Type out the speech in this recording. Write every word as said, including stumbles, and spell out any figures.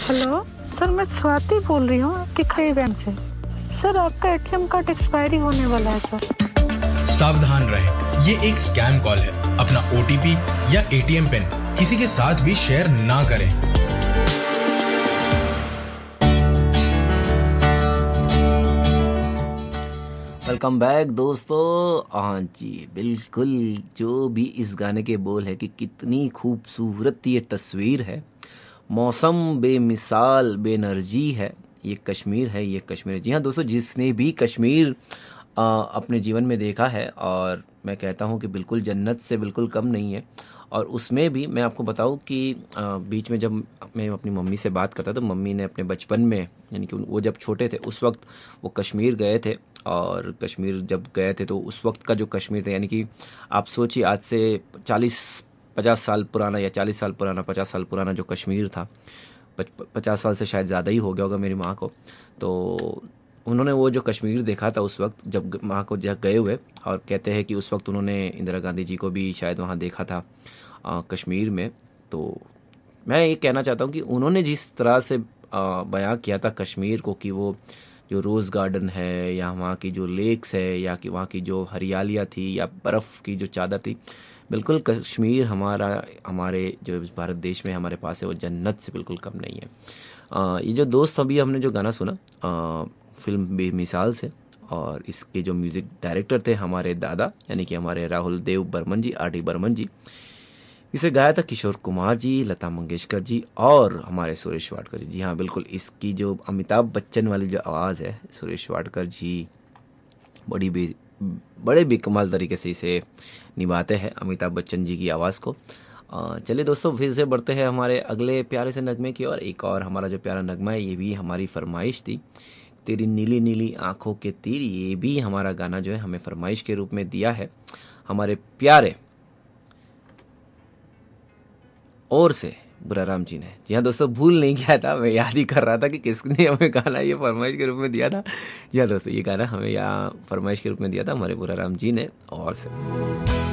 Hello sir, मैं स्वाति बोल रही हूँ आपके खई बैंक से। सर, आपका एटीएम कार्ड एक्सपायरी होने वाला है सर। सावधान रहें, ये एक स्कैम कॉल है। अपना ओटीपी या एटीएम पिन किसी के साथ भी शेयर ना करें। वेलकम बैक दोस्तों। हाँ जी, बिल्कुल जो भी इस गाने के बोल है कि कितनी खूबसूरत ये तस्वीर है, मौसम बेमिसाल बेनर्जी है, ये कश्मीर है, ये कश्मीर है। जी हाँ दोस्तों, जिसने भी कश्मीर आ, अपने जीवन में देखा है, और मैं कहता हूँ कि बिल्कुल जन्नत से बिल्कुल कम नहीं है। और उसमें भी मैं आपको बताऊँ कि आ, बीच में जब मैं अपनी मम्मी से बात करता तो मम्मी ने अपने बचपन में, यानी कि वो जब छोटे थे उस वक्त वो कश्मीर गए थे। और कश्मीर जब गए थे तो उस वक्त का जो कश्मीर था, यानी कि आप सोचिए आज से चालीस पचास साल पुराना या चालीस साल पुराना पचास साल पुराना जो कश्मीर था, पचास साल से शायद ज़्यादा ही हो गया होगा मेरी माँ को। तो उन्होंने वो जो कश्मीर देखा था उस वक्त जब माँ को जब गए हुए, और कहते हैं कि उस वक्त उन्होंने इंदिरा गांधी जी को भी शायद वहाँ देखा था आ, कश्मीर में। तो मैं ये कहना चाहता हूँ कि उन्होंने जिस तरह से आ, बयां किया था कश्मीर को, कि वो जो रोज़ गार्डन है या वहाँ की जो लेक्स है या कि वहाँ की जो हरियालियाँ थी या बर्फ़ की जो चादर थी, बिल्कुल कश्मीर हमारा हमारे जो भारत देश में हमारे पास है वो जन्नत से बिल्कुल कम नहीं है। आ, ये जो दोस्त अभी हमने जो गाना सुना आ, फिल्म बेमिसाल से, और इसके जो म्यूज़िक डायरेक्टर थे हमारे दादा, यानी कि हमारे राहुल देव बर्मन जी, आर डी बर्मन जी। इसे गाया था किशोर कुमार जी, लता मंगेशकर जी और हमारे सुरेश वाडकर जी। जी हाँ बिल्कुल, इसकी जो अमिताभ बच्चन वाली जो आवाज़ है, सुरेश वाडकर जी बड़ी बे बड़े बेकमाल तरीके से इसे निभाते हैं, अमिताभ बच्चन जी की आवाज़ को। अ, चलिए दोस्तों, फिर से बढ़ते हैं हमारे अगले प्यारे से नगमे की ओर। एक और हमारा जो प्यारा नगमा है, ये भी हमारी फरमाइश थी, तेरी नीली नीली आंखों के तीर। ये भी हमारा गाना जो है हमें फरमाइश के रूप में दिया है हमारे प्यारे और से बुराराम जी ने। जी हाँ दोस्तों, भूल नहीं किया था, मैं याद ही कर रहा था कि किसने हमें गाना ये फरमाइश के रूप में दिया था। जी हाँ दोस्तों, ये गाना हमें यहाँ फरमाइश के रूप में दिया था हमारे बुराराम जी ने और से।